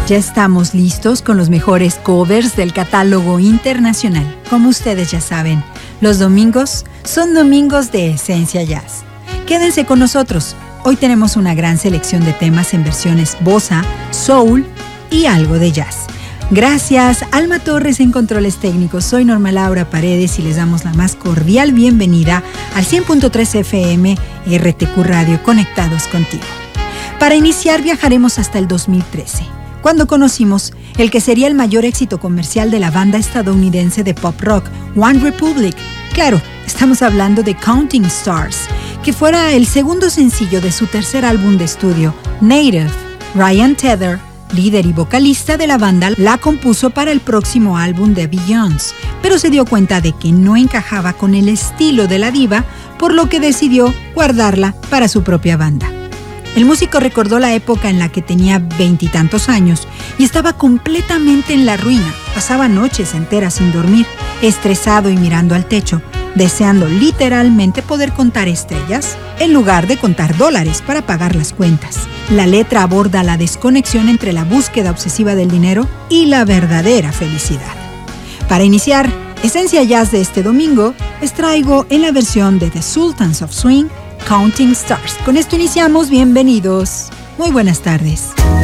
Ya estamos listos con los mejores covers del catálogo internacional. Como ustedes ya saben, los domingos son domingos de Esencia Jazz. Quédense con nosotros. Hoy tenemos una gran selección de temas en versiones bossa, soul y algo de jazz. Gracias, Alma Torres en controles técnicos. Soy Norma Laura Paredes y les damos la más cordial bienvenida al 100.3 FM RTQ Radio, conectados contigo. Para iniciar viajaremos hasta el 2013. Cuando conocimos el que sería el mayor éxito comercial de la banda estadounidense de pop rock, One Republic. Claro, estamos hablando de Counting Stars, que fuera el segundo sencillo de su tercer álbum de estudio, Native. Ryan Tedder, líder y vocalista de la banda, la compuso para el próximo álbum de Beyoncé, pero se dio cuenta de que no encajaba con el estilo de la diva, por lo que decidió guardarla para su propia banda. El músico recordó la época en la que tenía 20 y tantos años y estaba completamente en la ruina. Pasaba noches enteras sin dormir, estresado y mirando al techo, deseando literalmente poder contar estrellas en lugar de contar dólares para pagar las cuentas. La letra aborda la desconexión entre la búsqueda obsesiva del dinero y la verdadera felicidad. Para iniciar Esencia Jazz de este domingo, les traigo en la versión de The Sultans of Swing, Counting Stars. Con esto iniciamos. Bienvenidos. Muy buenas tardes.